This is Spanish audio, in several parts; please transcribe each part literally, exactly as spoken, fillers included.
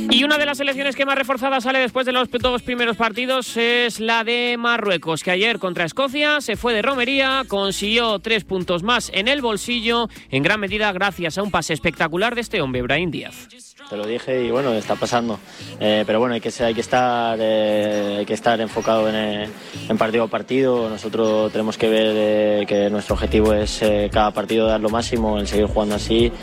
Y una de las selecciones que más reforzada sale después de los dos primeros partidos es la de Marruecos, que ayer contra Escocia se fue de romería, consiguió tres puntos más en el bolsillo, en gran medida gracias a un pase espectacular de este hombre, Brahim Díaz. Te lo dije y bueno, está pasando. Eh, pero bueno, hay que, hay que estar eh, hay que estar enfocado en, eh, en partido a partido. Nosotros tenemos que ver eh, que nuestro objetivo es eh, cada partido dar lo máximo, el seguir jugando así,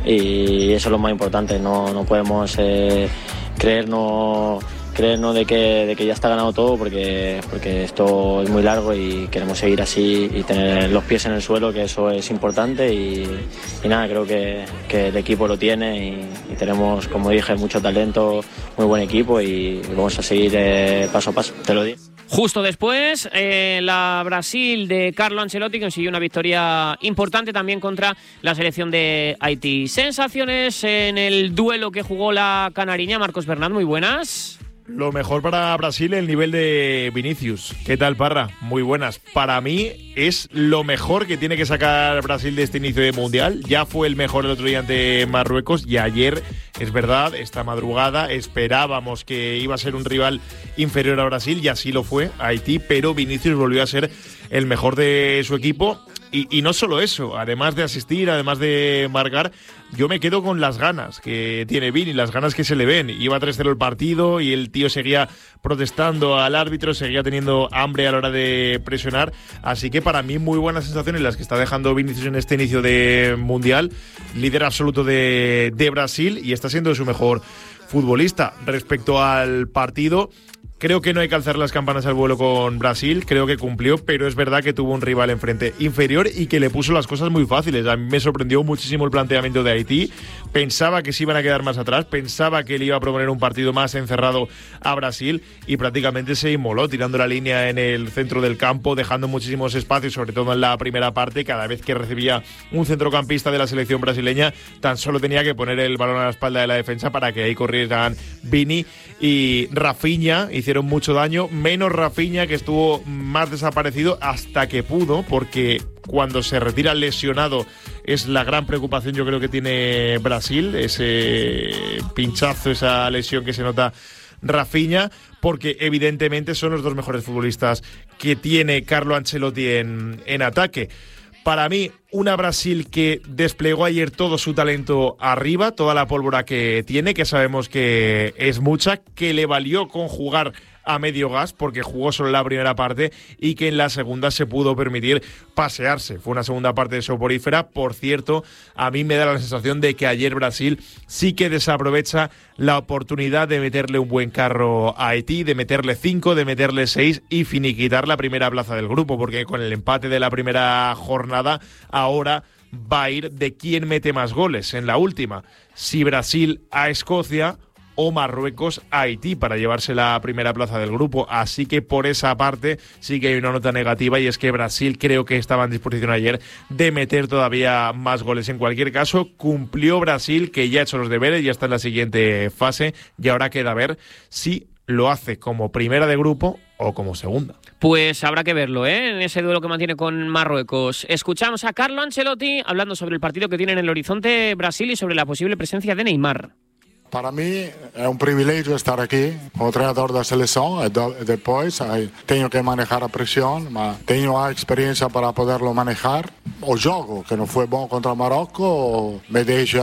y eso es lo más importante. No, no podemos eh, creernos, creernos de que, de que ya está ganado todo, porque, porque esto es muy largo y queremos seguir así y tener los pies en el suelo, que eso es importante. Y, y nada, creo que, que el equipo lo tiene y, y tenemos, como dije, mucho talento, muy buen equipo y vamos a seguir eh, paso a paso, te lo digo. Justo después, eh, la Brasil de Carlo Ancelotti consiguió una victoria importante también contra la selección de Haití. Sensaciones en el duelo que jugó la canariña. Marcos Bernat, muy buenas. Lo mejor para Brasil, el nivel de Vinicius. ¿Qué tal, Parra? Muy buenas. Para mí es lo mejor que tiene que sacar Brasil de este inicio de Mundial. Ya fue el mejor el otro día ante Marruecos y ayer, es verdad, esta madrugada esperábamos que iba a ser un rival inferior a Brasil y así lo fue, Haití, pero Vinicius volvió a ser el mejor de su equipo. Y, y no solo eso, además de asistir, además de marcar, yo me quedo con las ganas que tiene Vini, las ganas que se le ven. Iba tres cero el partido y el tío seguía protestando al árbitro, seguía teniendo hambre a la hora de presionar. Así que para mí muy buenas sensaciones las que está dejando Vinicius en este inicio de Mundial. Líder absoluto de, de Brasil y está siendo su mejor futbolista. Respecto al partido, creo que no hay que alzar las campanas al vuelo con Brasil, creo que cumplió, pero es verdad que tuvo un rival enfrente inferior y que le puso las cosas muy fáciles. A mí me sorprendió muchísimo el planteamiento de Haití, pensaba que se iban a quedar más atrás, pensaba que le iba a proponer un partido más encerrado a Brasil y prácticamente se inmoló, tirando la línea en el centro del campo, dejando muchísimos espacios, sobre todo en la primera parte. Cada vez que recibía un centrocampista de la selección brasileña, tan solo tenía que poner el balón a la espalda de la defensa para que ahí corrieran Vini y Rafinha. Hicieron mucho daño, menos Rafinha, que estuvo más desaparecido hasta que pudo, porque cuando se retira lesionado es la gran preocupación, yo creo, que tiene Brasil, ese pinchazo, esa lesión que se nota Rafinha, porque evidentemente son los dos mejores futbolistas que tiene Carlo Ancelotti en, en ataque. Para mí, una Brasil que desplegó ayer todo su talento arriba, toda la pólvora que tiene, que sabemos que es mucha, que le valió con jugar a medio gas, porque jugó solo la primera parte y que en la segunda se pudo permitir pasearse. Fue una segunda parte soporífera. Por cierto, a mí me da la sensación de que ayer Brasil sí que desaprovecha la oportunidad de meterle un buen carro a Haití, de meterle cinco, de meterle seis y finiquitar la primera plaza del grupo, porque con el empate de la primera jornada ahora va a ir de quién mete más goles en la última. Si Brasil a Escocia o Marruecos a Haití para llevarse la primera plaza del grupo. Así que por esa parte sí que hay una nota negativa, y es que Brasil creo que estaba en disposición ayer de meter todavía más goles. En cualquier caso, cumplió Brasil, que ya ha hecho los deberes, ya está en la siguiente fase y ahora queda ver si lo hace como primera de grupo o como segunda. Pues habrá que verlo, ¿eh? En ese duelo que mantiene con Marruecos. Escuchamos a Carlo Ancelotti hablando sobre el partido que tiene en el horizonte Brasil y sobre la posible presencia de Neymar. Para mí é um privilégio estar aqui como treinador da seleção e depois tenho que manejar a pressão, mas tenho a experiência para poderlo manejar. O jogo, que não foi bom contra o Marrocos, me deixa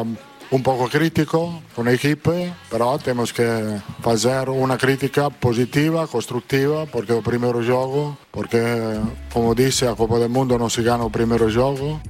um pouco crítico com a equipe, pero temos que fazer uma crítica positiva, constructiva, porque o primeiro jogo, porque, como disse, a Copa do Mundo não se ganha o primeiro jogo.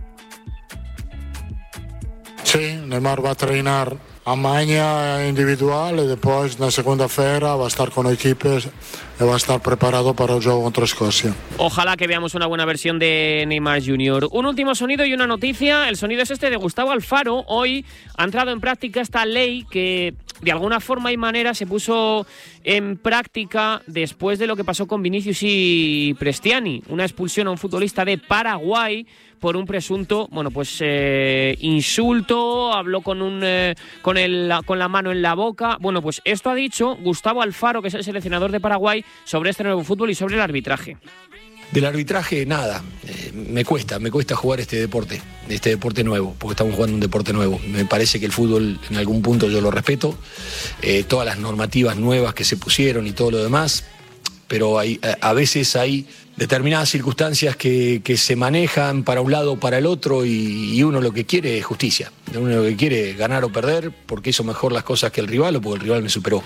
Sim, Neymar vai treinar a manha individual e depois na segunda-feira va a estar con equipos e va a estar preparado para el juego contra Escocia. Ojalá que veamos una buena versión de Neymar junior Un último sonido y una noticia. El sonido es este de Gustavo Alfaro. Hoy ha entrado en práctica esta ley que de alguna forma y manera se puso en práctica después de lo que pasó con Vinicius y Prestiani, una expulsión a un futbolista de Paraguay por un presunto, bueno, pues eh, insulto, habló con un eh, con el con la mano en la boca. Bueno, pues esto ha dicho Gustavo Alfaro, que es el seleccionador de Paraguay, sobre este nuevo fútbol y sobre el arbitraje. Del arbitraje, nada. Eh, me cuesta, me cuesta jugar este deporte, este deporte nuevo, porque estamos jugando un deporte nuevo. Me parece que el fútbol, en algún punto yo lo respeto, eh, todas las normativas nuevas que se pusieron y todo lo demás, pero hay, a, a veces hay determinadas circunstancias que, que se manejan para un lado o para el otro y, y uno lo que quiere es justicia. Uno lo que quiere es ganar o perder porque hizo mejor las cosas que el rival o porque el rival me superó.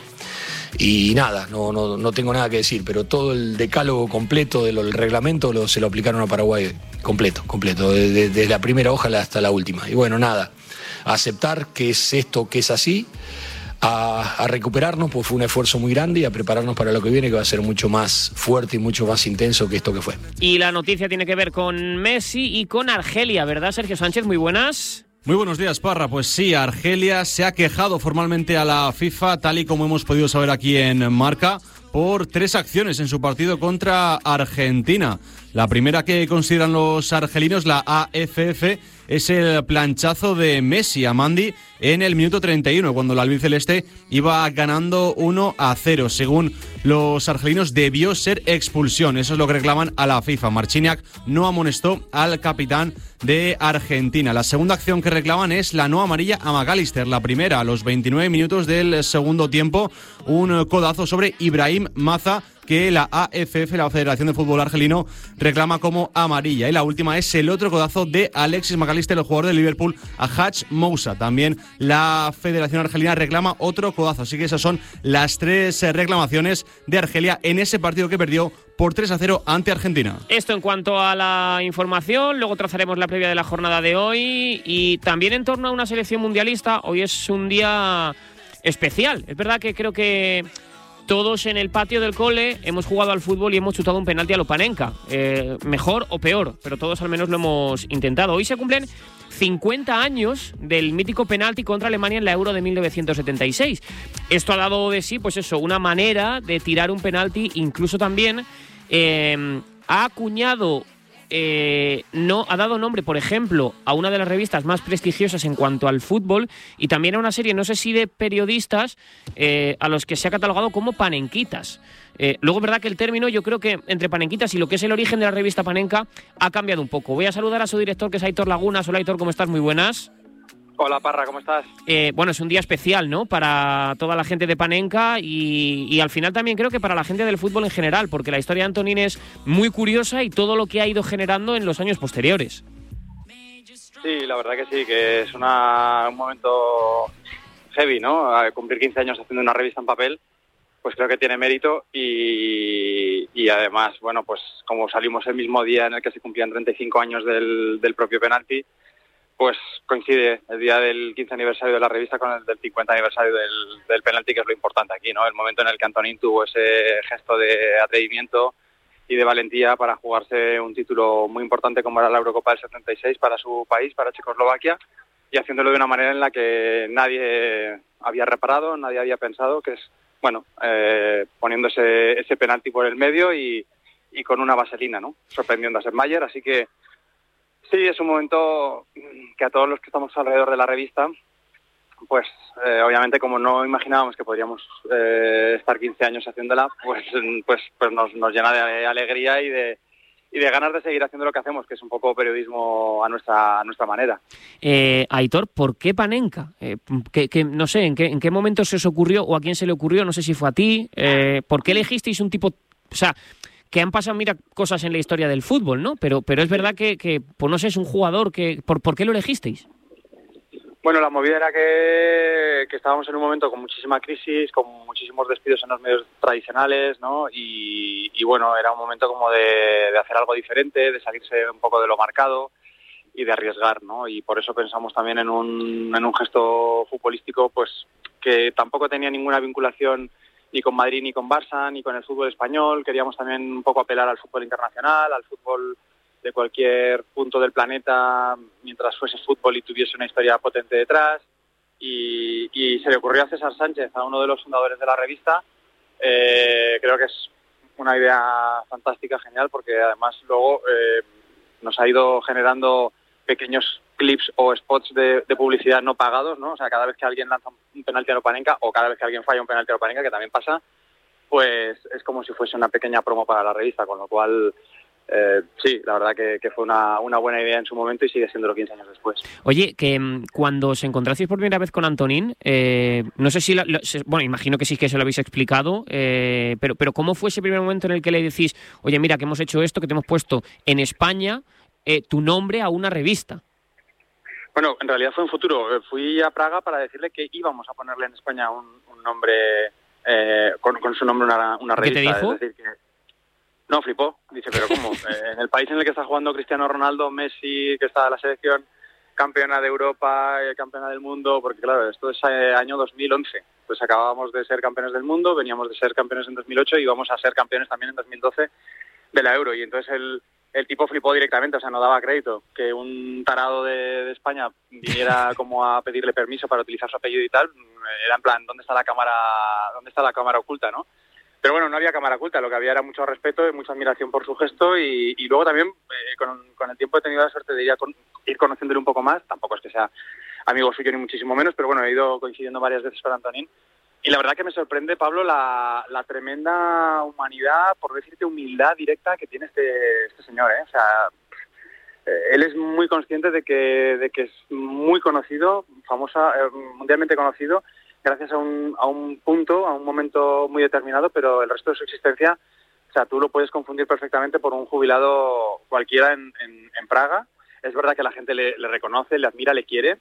Y nada, no, no, no tengo nada que decir, pero todo el decálogo completo del reglamento lo, se lo aplicaron a Paraguay, completo, completo, desde, desde la primera hoja hasta la última. Y bueno, nada, a aceptar que es esto, que es así, a, a recuperarnos, pues fue un esfuerzo muy grande, y a prepararnos para lo que viene, que va a ser mucho más fuerte y mucho más intenso que esto que fue. Y la noticia tiene que ver con Messi y con Argelia, ¿verdad, Sergio Sánchez? Muy buenas. Muy buenos días, Parra. Pues sí, Argelia se ha quejado formalmente a la FIFA, tal y como hemos podido saber aquí en Marca, por tres acciones en su partido contra Argentina. La primera que consideran los argelinos, la A F F, es el planchazo de Messi a Mandi en el minuto treinta y uno, cuando el albiceleste iba ganando uno a cero. Según los argelinos, debió ser expulsión. Eso es lo que reclaman a la FIFA. Marciniak no amonestó al capitán de Argentina. La segunda acción que reclaman es la no amarilla a McAllister. La primera, a los veintinueve minutos del segundo tiempo, un codazo sobre Ibrahim Maza, que la A F F, la Federación de Fútbol Argelino, reclama como amarilla. Y la última es el otro codazo de Alexis McAllister, el jugador de Liverpool, a Hadj Moussa. También la Federación Argelina reclama otro codazo. Así que esas son las tres reclamaciones de Argelia en ese partido que perdió por tres a cero ante Argentina. Esto en cuanto a la información. Luego trazaremos la previa de la jornada de hoy, y también en torno a una selección mundialista. Hoy es un día especial. Es verdad que creo que todos en el patio del cole hemos jugado al fútbol y hemos chutado un penalti a lo Panenka. Eh, mejor o peor, pero todos al menos lo hemos intentado. Hoy se cumplen cincuenta años del mítico penalti contra Alemania en la Euro de mil novecientos setenta y seis. Esto ha dado de sí, pues eso, una manera de tirar un penalti. Incluso también eh, ha acuñado, eh, no ha dado nombre, por ejemplo, a una de las revistas más prestigiosas en cuanto al fútbol, y también a una serie, no sé si de periodistas, eh, a los que se ha catalogado como panenquitas. Eh, luego es verdad que el término, yo creo que entre panenquitas y lo que es el origen de la revista Panenka ha cambiado un poco. Voy a saludar a su director, que es Aitor Lagunas. Hola, Aitor, ¿cómo estás? Muy buenas. Hola, Parra, ¿cómo estás? Eh, bueno, es un día especial, ¿no?, para toda la gente de Panenka, y, y al final también creo que para la gente del fútbol en general, porque la historia de Antonín es muy curiosa y todo lo que ha ido generando en los años posteriores. Sí, la verdad que sí, que es una, un momento heavy, ¿no? A cumplir quince años haciendo una revista en papel, pues creo que tiene mérito, y, y además, bueno, pues como salimos el mismo día en el que se cumplían treinta y cinco años del, del propio penalti, pues coincide el día del quince aniversario de la revista con el del cincuenta aniversario del, del penalti, que es lo importante aquí, ¿no? El momento en el que Antonín tuvo ese gesto de atrevimiento y de valentía para jugarse un título muy importante como era la Eurocopa del setenta y seis para su país, para Checoslovaquia, y haciéndolo de una manera en la que nadie había reparado, nadie había pensado, que es, bueno, eh, poniendo ese, ese penalti por el medio y, y con una vaselina, ¿no? Sorprendiendo a Sennmayer. Así que sí, es un momento que a todos los que estamos alrededor de la revista, pues eh, obviamente como no imaginábamos que podríamos eh, estar quince años haciéndola, pues pues pues nos, nos llena de alegría y de y de ganas de seguir haciendo lo que hacemos, que es un poco periodismo a nuestra a nuestra manera. Eh, Aitor, ¿por qué Panenka? Eh, que, que, no sé, ¿en qué, ¿en qué momento se os ocurrió o a quién se le ocurrió? No sé si fue a ti. Eh, ¿Por qué elegisteis un tipo...? O sea, que han pasado, mira, cosas en la historia del fútbol, ¿no? Pero pero es verdad que, que pues no sé, es un jugador que... ¿Por, ¿por qué lo elegisteis? Bueno, la movida era que, que estábamos en un momento con muchísima crisis, con muchísimos despidos en los medios tradicionales, ¿no? Y, y bueno, era un momento como de, de hacer algo diferente, de salirse un poco de lo marcado y de arriesgar, ¿no? Y por eso pensamos también en un, en un gesto futbolístico, pues que tampoco tenía ninguna vinculación ni con Madrid, ni con Barça, ni con el fútbol español. Queríamos también un poco apelar al fútbol internacional, al fútbol de cualquier punto del planeta, mientras fuese fútbol y tuviese una historia potente detrás. Y, y se le ocurrió a César Sánchez, a uno de los fundadores de la revista. Eh, creo que es una idea fantástica, genial, porque además luego eh, nos ha ido generando pequeños clips o spots de, de publicidad no pagados, ¿no? O sea, cada vez que alguien lanza un penalti a lo Panenka, o cada vez que alguien falla un penalti a lo Panenka, que también pasa, pues es como si fuese una pequeña promo para la revista, con lo cual Eh, sí, la verdad que, que fue una, una buena idea en su momento y sigue siéndolo quince años después. Oye, que mm, cuando os encontrasteis por primera vez con Antonín, eh, no sé si, la, lo, se, bueno, imagino que sí que se lo habéis explicado, eh, pero, pero ¿cómo fue ese primer momento en el que le decís, oye, mira, que hemos hecho esto, que te hemos puesto en España eh, tu nombre a una revista? Bueno, en realidad fue en futuro. Fui a Praga para decirle que íbamos a ponerle en España un, un nombre, eh, con, con su nombre una, una revista. ¿Qué te dijo? Es decir, que no, flipó. Dice, pero ¿cómo? Eh, en el país en el que está jugando Cristiano Ronaldo, Messi, que está la selección campeona de Europa, eh, campeona del mundo, porque claro, esto es eh, año dos mil once. Pues acabábamos de ser campeones del mundo, veníamos de ser campeones en dos mil ocho y íbamos a ser campeones también en dos mil doce de la Euro. Y entonces el, el tipo flipó directamente, o sea, no daba crédito que un tarado de, de España viniera como a pedirle permiso para utilizar su apellido y tal. Era en plan, ¿dónde está la cámara, dónde está la cámara oculta, no? Pero bueno, no había cámara oculta, lo que había era mucho respeto y mucha admiración por su gesto y, y luego también eh, con, con el tiempo he tenido la suerte de ir, a con, ir conociéndole un poco más, tampoco es que sea amigo suyo ni muchísimo menos, pero bueno, he ido coincidiendo varias veces con Antonín y la verdad que me sorprende, Pablo, la, la tremenda humanidad, por decirte humildad directa que tiene este, este señor, ¿eh? O sea, eh, él es muy consciente de que, de que es muy conocido, famosa, eh, mundialmente conocido, gracias a un, a un punto, a un momento muy determinado, pero el resto de su existencia, o sea, tú lo puedes confundir perfectamente por un jubilado cualquiera en, en, en Praga. Es verdad que la gente le, le reconoce, le admira, le quiere,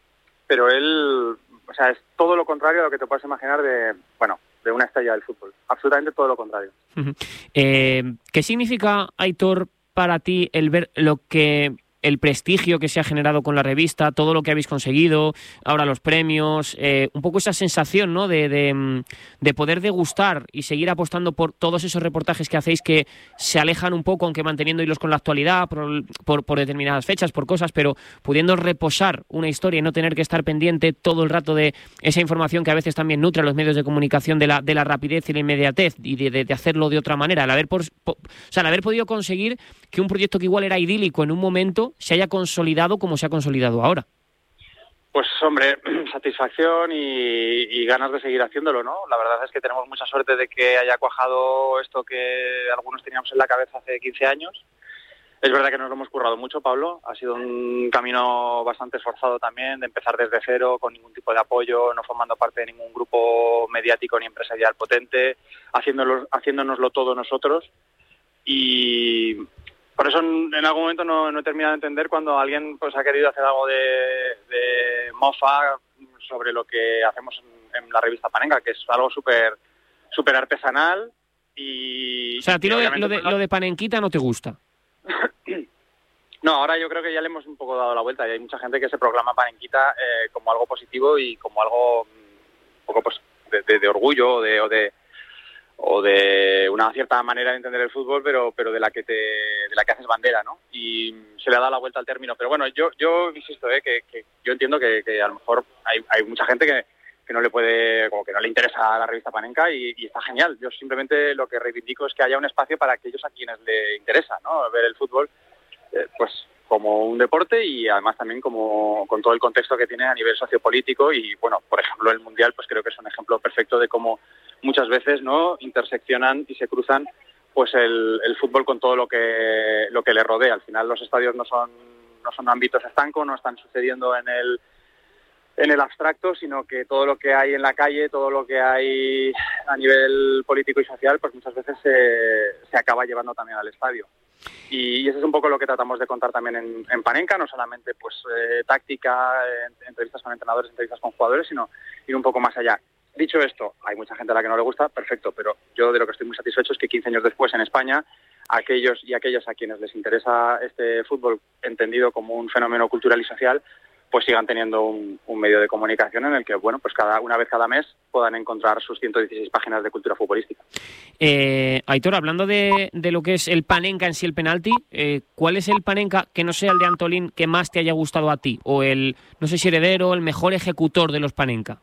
pero él, o sea, es todo lo contrario a lo que te puedes imaginar de, bueno, de una estrella del fútbol. Absolutamente todo lo contrario. Uh-huh. Eh, ¿Qué significa, Aitor, para ti el ver lo que... el prestigio que se ha generado con la revista, todo lo que habéis conseguido, ahora los premios, eh, un poco esa sensación, ¿no?, de, de, de poder degustar y seguir apostando por todos esos reportajes que hacéis que se alejan un poco, aunque manteniendo hilos con la actualidad, por, por, por determinadas fechas, por cosas, pero pudiendo reposar una historia y no tener que estar pendiente todo el rato de esa información que a veces también nutre a los medios de comunicación de la, de la rapidez y la inmediatez y de, de, de hacerlo de otra manera, el haber, por, por, o sea, el haber podido conseguir que un proyecto que igual era idílico en un momento se haya consolidado como se ha consolidado ahora. Pues hombre, satisfacción y, y ganas de seguir haciéndolo, ¿no? La verdad es que tenemos mucha suerte de que haya cuajado esto que algunos teníamos en la cabeza hace quince años. Es verdad que nos lo hemos currado mucho, Pablo. Ha sido un camino bastante esforzado también, de empezar desde cero, con ningún tipo de apoyo, no formando parte de ningún grupo mediático ni empresarial potente, haciéndolo, haciéndonoslo todo nosotros. Y por eso en, en algún momento no, no he terminado de entender cuando alguien pues ha querido hacer algo de, de mofa sobre lo que hacemos en, en la revista Panenka, que es algo súper súper artesanal y... O sea, a ti lo de, lo, de, pues, lo de Panenquita no te gusta. No, ahora yo creo que ya le hemos un poco dado la vuelta y hay mucha gente que se proclama Panenquita eh, como algo positivo y como algo un poco pues de, de, de orgullo o de, o de o de una cierta manera de entender el fútbol, pero pero de la que te de la que haces bandera, ¿no? Y se le ha dado la vuelta al término. Pero bueno, yo yo insisto, eh, que, que yo entiendo que, que a lo mejor hay hay mucha gente que, que no le puede, como que no le interesa la revista Panenka y, y está genial. Yo simplemente lo que reivindico es que haya un espacio para aquellos a quienes le interesa, ¿no? Ver el fútbol, eh, pues como un deporte y además también como con todo el contexto que tiene a nivel sociopolítico y bueno, por ejemplo el Mundial pues creo que es un ejemplo perfecto de cómo muchas veces no interseccionan y se cruzan pues el, el fútbol con todo lo que lo que le rodea. Al final los estadios no son no son ámbitos estancos, no están sucediendo en el en el abstracto, sino que todo lo que hay en la calle, todo lo que hay a nivel político y social, pues muchas veces se, se acaba llevando también al estadio. Y eso es un poco lo que tratamos de contar también en, en Panenka, no solamente pues eh, táctica, eh, entrevistas con entrenadores, entrevistas con jugadores, sino ir un poco más allá. Dicho esto, hay mucha gente a la que no le gusta, perfecto, pero yo de lo que estoy muy satisfecho es que quince años después en España, aquellos y aquellas a quienes les interesa este fútbol entendido como un fenómeno cultural y social, pues sigan teniendo un, un medio de comunicación en el que, bueno, pues cada una vez cada mes puedan encontrar sus ciento dieciséis páginas de cultura futbolística. Eh, Aitor, hablando de, de lo que es el Panenka en sí, el penalti, eh, ¿cuál es el Panenka que no sea el de Antolín que más te haya gustado a ti? O el, no sé si heredero, el mejor ejecutor de los Panenka.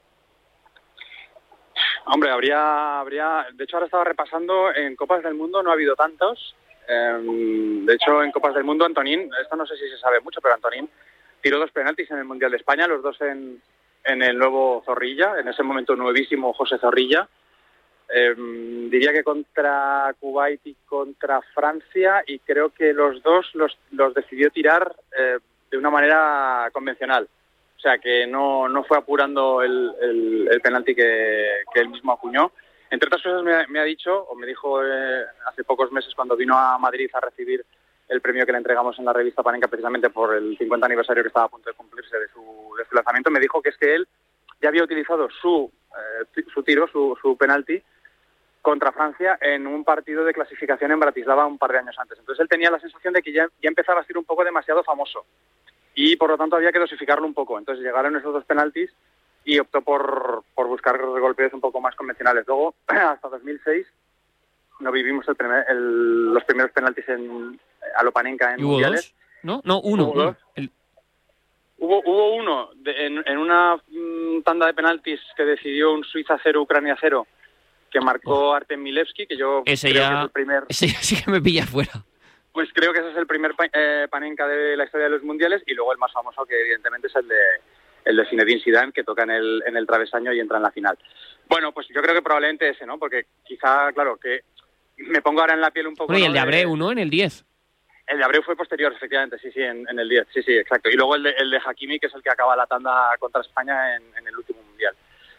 Hombre, habría, habría, de hecho ahora estaba repasando, en Copas del Mundo no ha habido tantos. Eh, de hecho, en Copas del Mundo, Antonín, esto no sé si se sabe mucho, pero Antonín tiró dos penaltis en el Mundial de España, los dos en, en el nuevo Zorrilla, en ese momento nuevísimo José Zorrilla. Eh, diría que contra Kuwait y contra Francia, y creo que los dos los, los decidió tirar eh, de una manera convencional. O sea, que no, no fue apurando el, el, el penalti que, que él mismo acuñó. Entre otras cosas me, me ha dicho, o me dijo eh, hace pocos meses cuando vino a Madrid a recibir el premio que le entregamos en la revista Panenka precisamente por el cincuenta aniversario que estaba a punto de cumplirse de su, de su lanzamiento, me dijo que es que él ya había utilizado su, eh, su tiro, su, su penalti, contra Francia en un partido de clasificación en Bratislava un par de años antes. Entonces él tenía la sensación de que ya, ya empezaba a ser un poco demasiado famoso y por lo tanto había que dosificarlo un poco. Entonces llegaron esos dos penaltis y optó por, por buscar golpes un poco más convencionales. Luego, hasta dos mil seis, no vivimos el primer, el, los primeros penaltis en, a lo Panenka en ¿Y hubo mundiales. dos? ¿No? No, uno. ¿Hubo dos? El... Hubo, hubo uno de, en, en una mm, tanda de penaltis que decidió un Suiza cero, Ucrania cero, que marcó oh. Artem Milevski, que yo ese creo ya, que es el primer... Ese ya sí que me pilla fuera. Pues creo que ese es el primer eh, Panenka de la historia de los mundiales, y luego el más famoso, que evidentemente es el de el de Zinedine Zidane, que toca en el en el travesaño y entra en la final. Bueno, pues yo creo que probablemente ese, ¿no? Porque quizá, claro, que me pongo ahora en la piel un poco... Bueno, y ¿no? el de Abreu, ¿no? En el diez. El de Abreu fue posterior, efectivamente, sí, sí, en, en el diez, sí, sí, exacto. Y luego el de, el de Hakimi, que es el que acaba la tanda contra España en, en el último mundial.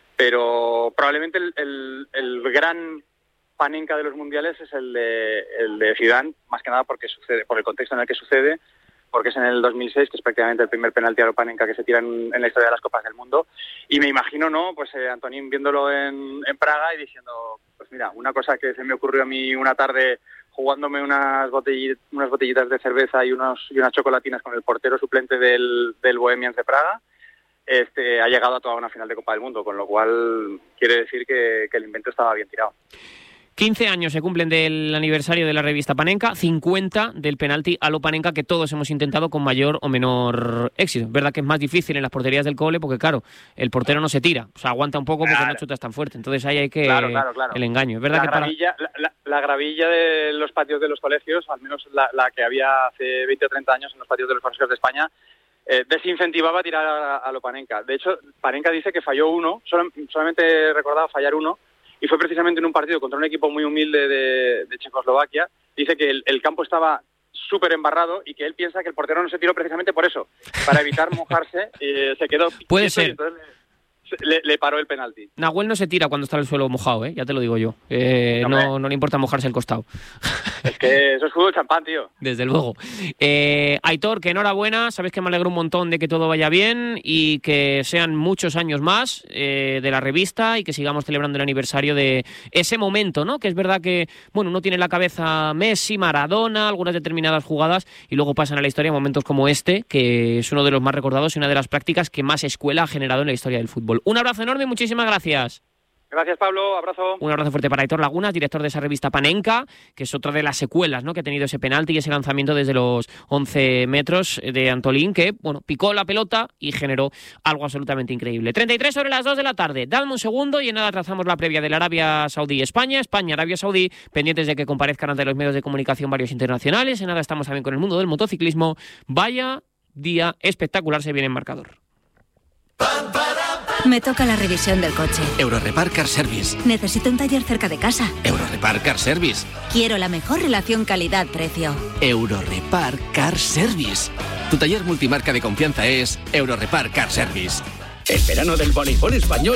Pero probablemente el, el, el gran Panenka de los mundiales es el de el de Zidane, más que nada porque sucede, por el contexto en el que sucede, porque es en el dos mil seis, que es prácticamente el primer penalti a lo Panenka que se tira en, en la historia de las Copas del Mundo. Y me imagino, ¿no? Pues eh, Antonín viéndolo en, en Praga y diciendo, pues mira, una cosa que se me ocurrió a mí una tarde jugándome unas botellitas, unas botellitas de cerveza y unos y unas chocolatinas con el portero suplente del, del Bohemians de Praga, este ha llegado a toda una final de Copa del Mundo, con lo cual quiere decir que, que el invento estaba bien tirado. quince años se cumplen del aniversario de la revista Panenka, cincuenta del penalti a lo Panenka, que todos hemos intentado con mayor o menor éxito. Es verdad que es más difícil en las porterías del cole porque, claro, el portero no se tira, o sea, aguanta un poco porque claro. no chutas tan fuerte. Entonces ahí hay que... Claro, claro, claro. El engaño. Es verdad la, que para... gravilla, la, la, la gravilla de los patios de los colegios, al menos la, la que había hace veinte o treinta años en los patios de los colegios de España, eh, desincentivaba a tirar a, a lo Panenka. De hecho, Panenka dice que falló uno, solo, solamente recordaba fallar uno, y fue precisamente en un partido contra un equipo muy humilde de, de Checoslovaquia. Dice que el, el campo estaba súper embarrado y que él piensa que el portero no se tiró precisamente por eso, para evitar mojarse, y se quedó... Puede ser. Y entonces le, le, le paró el penalti. Nahuel no se tira cuando está el suelo mojado, ¿eh? Ya te lo digo yo. Eh, no, no le importa mojarse el costado. Es que eso es fútbol champán, tío. Desde luego. Eh, Aitor, que enhorabuena. Sabes que me alegro un montón de que todo vaya bien y que sean muchos años más eh, de la revista y que sigamos celebrando el aniversario de ese momento, ¿no? Que es verdad que, bueno, uno tiene en la cabeza Messi, Maradona, algunas determinadas jugadas y luego pasan a la historia momentos como este, que es uno de los más recordados y una de las prácticas que más escuela ha generado en la historia del fútbol. Un abrazo enorme y muchísimas gracias. Gracias, Pablo. Abrazo. Un abrazo fuerte para Aitor Lagunas, director de esa revista Panenka, que es otra de las secuelas, ¿no?, que ha tenido ese penalti y ese lanzamiento desde los once metros de Antolín, que, bueno, picó la pelota y generó algo absolutamente increíble. treinta y tres sobre las dos de la tarde. Dadme un segundo y en nada trazamos la previa de la Arabia Saudí-España. España-Arabia Saudí, pendientes de que comparezcan ante los medios de comunicación varios internacionales. En nada estamos también con el mundo del motociclismo. Vaya día espectacular se viene en marcador. Me toca la revisión del coche. Eurorepar Car Service. Necesito un taller cerca de casa. Eurorepar Car Service. Quiero la mejor relación calidad-precio. Eurorepar Car Service. Tu taller multimarca de confianza es Eurorepar Car Service. El verano del voleibol español